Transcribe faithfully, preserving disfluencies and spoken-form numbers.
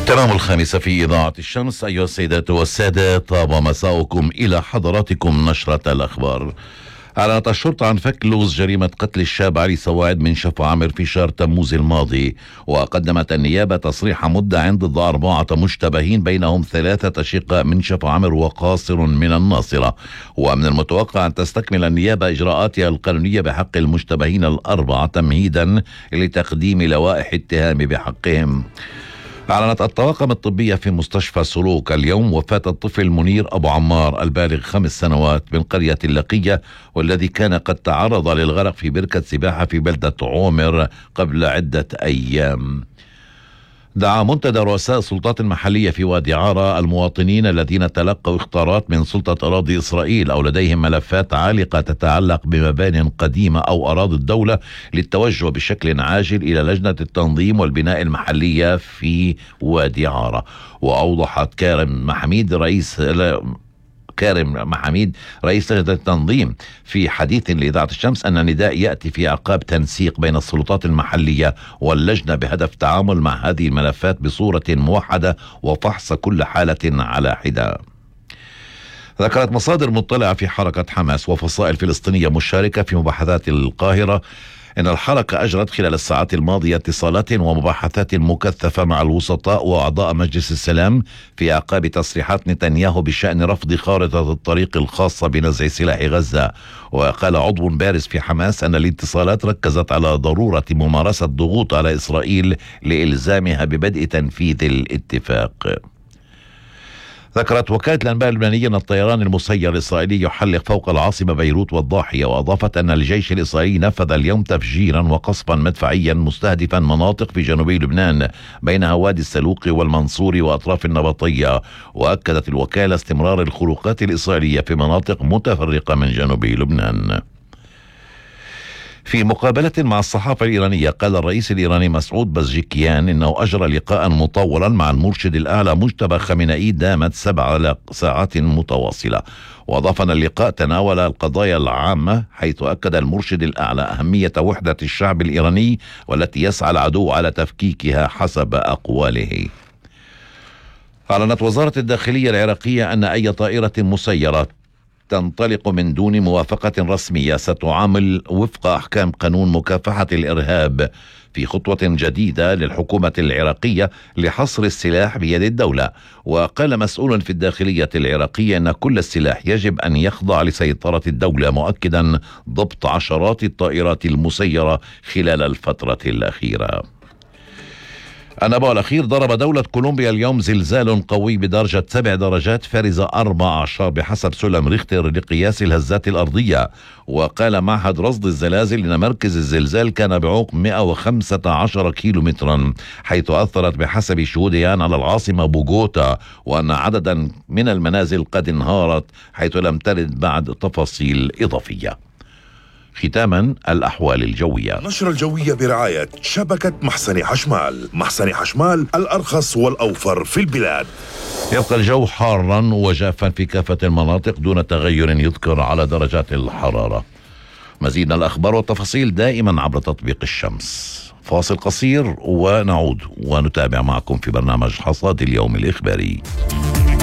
تمام الخامسة في إذاعة الشمس. أيها السيدات والسادة، طاب مساؤكم. إلى حضراتكم نشرة الأخبار. أعلنت الشرطة عن فك لغز جريمة قتل الشاب علي سواعد من شفا عامر في شهر تموز الماضي، وقدمت النيابة تصريح مدة ضد أربعة مشتبهين بينهم ثلاثة أشقاء من شفا عامر وقاصر من الناصرة. ومن المتوقع أن تستكمل النيابة إجراءاتها القانونية بحق المشتبهين الأربعة تمهيدا لتقديم لوائح اتهام بحقهم. أعلنت الطواقم الطبية في مستشفى سلوك اليوم وفاة الطفل منير أبو عمار البالغ خمس سنوات من قرية اللقية، والذي كان قد تعرض للغرق في بركة سباحة في بلدة عومر قبل عدة أيام. دعا منتدى رؤساء السلطات المحلية في وادي عارة المواطنين الذين تلقوا اختارات من سلطة أراضي إسرائيل أو لديهم ملفات عالقة تتعلق بمبان قديمة أو أراضي الدولة للتوجه بشكل عاجل إلى لجنة التنظيم والبناء المحلية في وادي عارة. وأوضحت كارم محميد رئيس كارم محميد رئيس لجنة التنظيم في حديث لإذاعة الشمس أن النداء يأتي في أعقاب تنسيق بين السلطات المحلية واللجنة بهدف التعامل مع هذه الملفات بصورة موحدة وفحص كل حالة على حدة. ذكرت مصادر مطلعة في حركة حماس وفصائل فلسطينية مشاركة في مباحثات القاهرة إن الحركة أجرت خلال الساعات الماضية اتصالات ومباحثات مكثفة مع الوسطاء وأعضاء مجلس السلام في أعقاب تصريحات نتنياهو بشأن رفض خارطة الطريق الخاصة بنزع سلاح غزة. وقال عضو بارز في حماس أن الاتصالات ركزت على ضرورة ممارسة ضغوط على إسرائيل لإلزامها ببدء تنفيذ الاتفاق. ذكرت وكالة الأنباء اللبنانية أن الطيران المسير الإسرائيلي يحلق فوق العاصمة بيروت والضاحية، وأضافت أن الجيش الإسرائيلي نفذ اليوم تفجيرا وقصفا مدفعيا مستهدفا مناطق في جنوبي لبنان بينها وادي السلوق والمنصور وأطراف النبطية. وأكدت الوكالة استمرار الخروقات الإسرائيلية في مناطق متفرقة من جنوب لبنان. في مقابلة مع الصحافة الإيرانية قال الرئيس الإيراني مسعود بزجكيان إنه أجرى لقاء مطولا مع المرشد الأعلى مجتبى خامنئي دامت سبع ساعات متواصلة. وأضاف أن اللقاء تناول القضايا العامة، حيث أكد المرشد الأعلى أهمية وحدة الشعب الإيراني والتي يسعى العدو على تفكيكها حسب أقواله. أعلنت وزارة الداخلية العراقية أن أي طائرة مسيرة تنطلق من دون موافقة رسمية ستعامل وفق أحكام قانون مكافحة الإرهاب في خطوة جديدة للحكومة العراقية لحصر السلاح بيد الدولة. وقال مسؤول في الداخلية العراقية أن كل السلاح يجب أن يخضع لسيطرة الدولة، مؤكدا ضبط عشرات الطائرات المسيرة خلال الفترة الأخيرة. النبأ الأخير: ضرب دولة كولومبيا اليوم زلزال قوي بدرجة سبع درجات فارزة أربع أعشار بحسب سلم ريختر لقياس الهزات الأرضية. وقال معهد رصد الزلازل إن مركز الزلزال كان بعمق مئة وخمسة عشر كيلو مترا، حيث أثرت بحسب شهوديان على العاصمة بوغوتا، وأن عددا من المنازل قد انهارت، حيث لم ترد بعد تفاصيل إضافية. ختاما الأحوال الجوية. نشرة الجوية برعاية شبكة محسن حشمال. محسن حشمال الأرخص والأوفر في البلاد. يبقى الجو حارا وجافا في كافة المناطق دون تغير يذكر على درجات الحرارة. مزيد من الأخبار والتفاصيل دائما عبر تطبيق الشمس. فاصل قصير ونعود ونتابع معكم في برنامج حصاد اليوم الإخباري.